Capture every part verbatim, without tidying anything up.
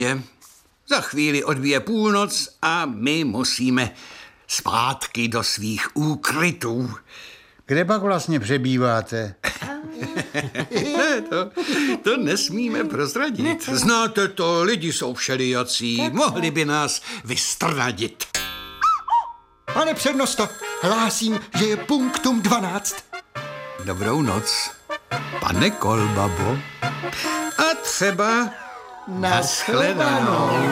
Za chvíli odbije půlnoc a my musíme zpátky do svých úkrytů. Kde pak vlastně přebýváte? Ne, to, to nesmíme prozradit. Znáte to, lidi jsou všelijací, mohli by nás vystrnadit. Pane přednosto, hlásím, že je punktum dvanáct. Dobrou noc, pane Kolbabo. A třeba nashledanou.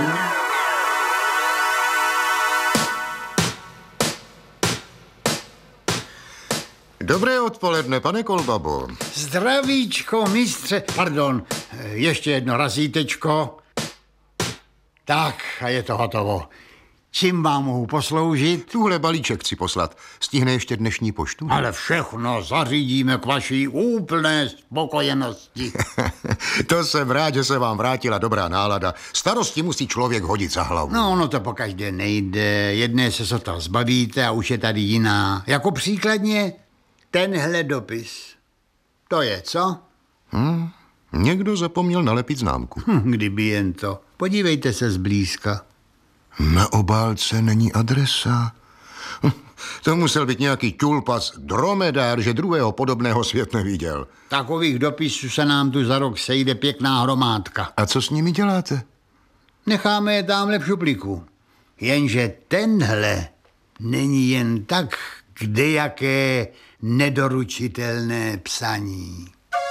Dobré odpoledne, pane Kolbabo. Zdravíčko, mistře. Pardon, ještě jedno razítečko. Tak, a je to hotovo. Čím vám mohu posloužit? Tuhle balíček chci poslat. Stihne ještě dnešní poštu? Ale všechno zařídíme k vaší úplné spokojenosti. To jsem rád, že se vám vrátila dobrá nálada. Starosti musí člověk hodit za hlavu. No, ono to pokaždé nejde. Jedné se sotva zbavíte a už je tady jiná. Jako příkladně tenhle dopis. To je, co? Hmm, někdo zapomněl nalepit známku. Hm, kdyby jen to. Podívejte se zblízka. Na obálce není adresa. To musel být nějaký tulpas, dromedár, že druhého podobného svět neviděl. Takových dopisů se nám tu za rok sejde pěkná hromádka. A co s nimi děláte? Necháme je tamhle v šuplíku. Jenže tenhle není jen tak kdejaké nedoručitelné psaní.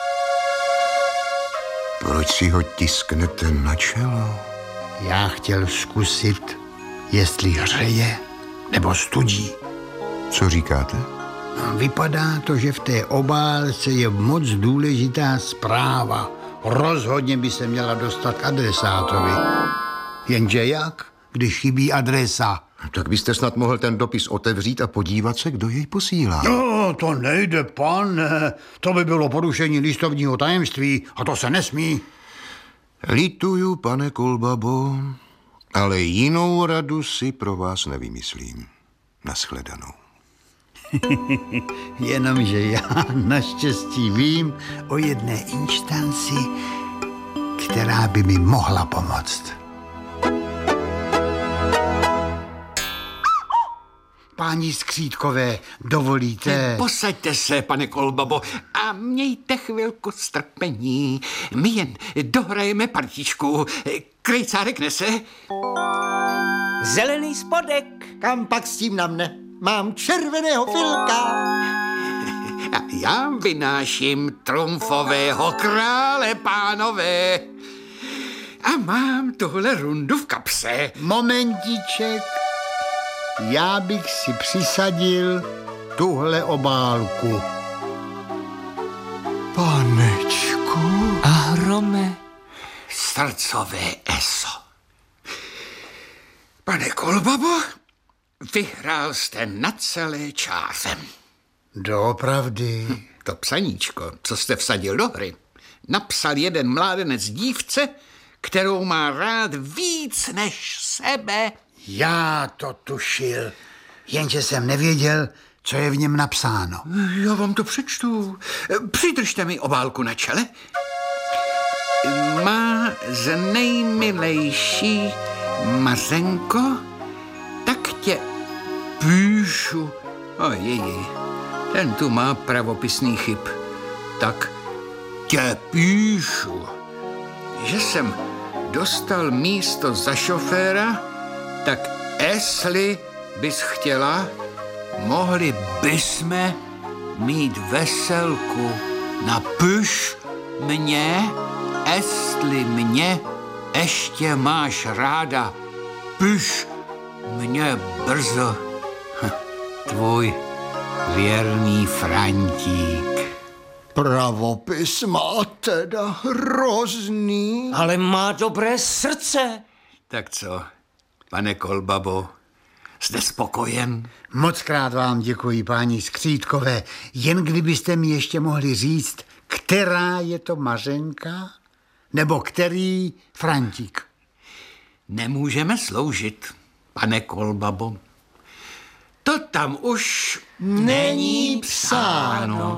Proč si ho tisknete na čelo? Já chtěl zkusit, jestli hřeje nebo studí. Co říkáte? Vypadá to, že v té obálce je moc důležitá zpráva. Rozhodně by se měla dostat k adresátovi. Jenže jak, když chybí adresa? Tak byste snad mohl ten dopis otevřít a podívat se, kdo jej posílá. No, to nejde, pane. To by bylo porušení listovního tajemství a to se nesmí. Lituju, pane Kolbabo, ale jinou radu si pro vás nevymyslím. Nashledanou. Jenomže já naštěstí vím o jedné instanci, která by mi mohla pomoct. Páni Skřítkové, dovolíte? Posaďte se, pane Kolbabo, a mějte chvilku strpení. My jen dohrajeme partičku. Krejcárek nese? Zelený spodek. Kam pak s tím na mne? Mám červeného filka. A já vynáším trumfového krále, pánové. A mám tuhle rundu v kapse. Momentiček. Já bych si přisadil tuhle obálku. Panečku. A hrome. Srdcové eso. Pane Kolbabo, vyhrál jste na celé čáře. Doopravdy. To psaníčko, co jste vsadil do hry, napsal jeden mládenec dívce, kterou má rád víc než sebe. Já to tušil, jenže jsem nevěděl, co je v něm napsáno. Já vám to přečtu. Přidržte mi obálku na čele. Má z nejmilejší Mařenko, tak tě píšu. Ojej, ten tu má pravopisný chyb. Tak tě píšu, že jsem dostal místo za šoféra, tak jestli bys chtěla, mohli bysme mít veselku. Napiš mě, jestli mě ještě máš ráda. Piš mě brzo. Tvůj věrný Frantík. Pravopis má teda hrozný. Ale má dobré srdce. Tak co, pane Kolbabo, jste spokojen? Moc krát vám děkuji, páni Skřítkové. Jen kdybyste mi ještě mohli říct, která je to Mařenka, nebo který Frantík. Nemůžeme sloužit, pane Kolbabo. To tam už Není psáno.